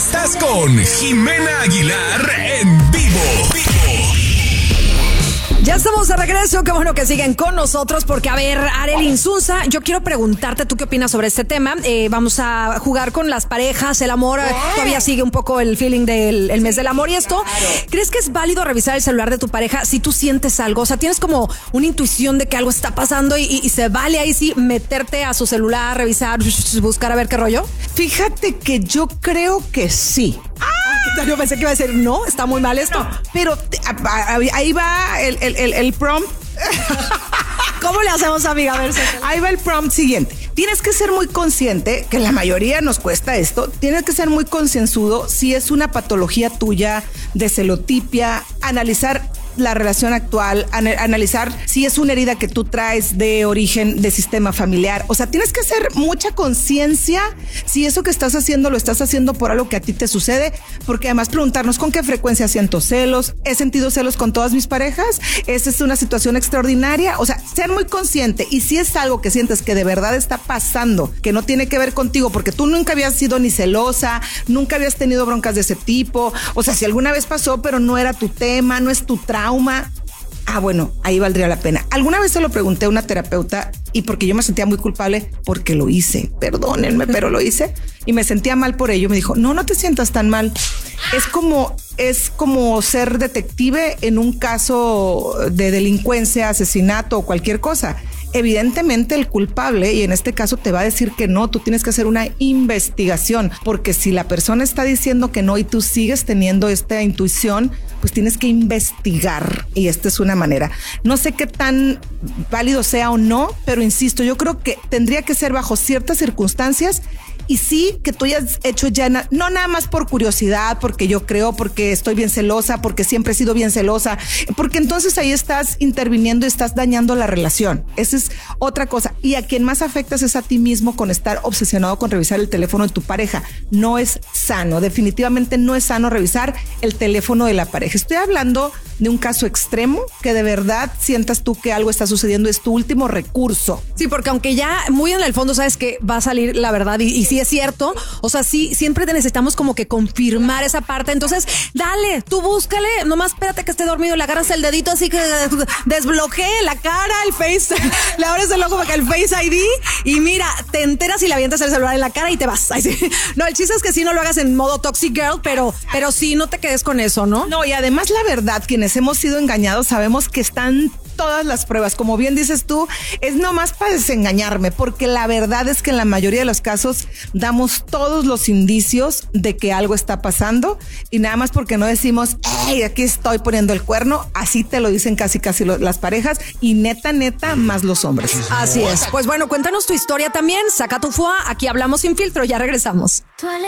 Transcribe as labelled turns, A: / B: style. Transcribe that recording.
A: Estás con Jimena Aguilar en vivo.
B: Ya estamos de regreso, qué bueno que siguen con nosotros porque, a ver, Arely Insunza, yo quiero preguntarte, ¿tú qué opinas sobre este tema? Vamos a jugar con las parejas, el amor, todavía sigue un poco el feeling del mes del amor y esto. ¿Crees que es válido revisar el celular de tu pareja si tú sientes algo? O sea, tienes como una intuición de que algo está pasando y se vale ahí sí meterte a su celular, revisar, buscar a ver qué rollo.
C: Fíjate que yo creo que sí.
B: Yo pensé que iba a decir, no, está muy mal esto.
C: No, pero ahí va el prompt.
B: ¿Cómo le hacemos, amiga? A ver,
C: ahí va el prompt siguiente. Tienes que ser muy consciente, que la mayoría nos cuesta esto. Tienes que ser muy concienzudo si es una patología tuya de celotipia, analizar la relación actual, analizar si es una herida que tú traes de origen de sistema familiar. O sea, tienes que hacer mucha conciencia si eso que estás haciendo lo estás haciendo por algo que a ti te sucede, porque además preguntarnos con qué frecuencia siento celos, he sentido celos con todas mis parejas, esa es una situación extraordinaria. O sea, ser muy consciente, y si es algo que sientes que de verdad está pasando, que no tiene que ver contigo, porque tú nunca habías sido ni celosa, nunca habías tenido broncas de ese tipo, o sea, si alguna vez pasó pero no era tu tema, no es tu trauma, bueno, ahí valdría la pena. Alguna vez se lo pregunté a una terapeuta y porque yo me sentía muy culpable porque lo hice, perdónenme, pero lo hice y me sentía mal por ello. Me dijo, no te sientas tan mal. Es como ser detective en un caso de delincuencia, asesinato o cualquier cosa. Evidentemente el culpable, y en este caso te va a decir que no, tú tienes que hacer una investigación, porque si la persona está diciendo que no y tú sigues teniendo esta intuición, pues tienes que investigar, y esta es una manera. No sé qué tan válido sea o no, pero insisto, yo creo que tendría que ser bajo ciertas circunstancias. Y sí, que tú hayas hecho ya, no nada más por curiosidad, porque yo creo, porque estoy bien celosa, porque siempre he sido bien celosa, porque entonces ahí estás interviniendo y estás dañando la relación. Esa es otra cosa. Y a quien más afectas es a ti mismo con estar obsesionado con revisar el teléfono de tu pareja. No es sano, definitivamente no es sano revisar el teléfono de la pareja. Estoy hablando de un caso extremo que de verdad sientas tú que algo está sucediendo, es tu último recurso.
B: Sí, porque aunque ya muy en el fondo sabes que va a salir la verdad y sí es cierto, o sea, sí, siempre te necesitamos como que confirmar esa parte, entonces dale, tú búscale, nomás espérate que esté dormido, le agarras el dedito así que desbloquee la cara, el face, le abres el ojo para que el Face ID y mira, te enteras y le avientas el celular en la cara y te vas. Ay, sí. No, el chiste es que sí no lo hagas en modo Toxic Girl, pero sí no te quedes con eso, ¿no?
C: No, y además la verdad, quienes hemos sido engañados sabemos que están todas las pruebas, como bien dices tú, es nomás para desengañarme, porque la verdad es que en la mayoría de los casos damos todos los indicios de que algo está pasando y nada más porque no decimos, hey, aquí estoy poniendo el cuerno, así te lo dicen casi las parejas y neta, más los hombres.
B: Así es. Pues bueno, cuéntanos tu historia también, saca tu foie, aquí hablamos sin filtro, ya regresamos.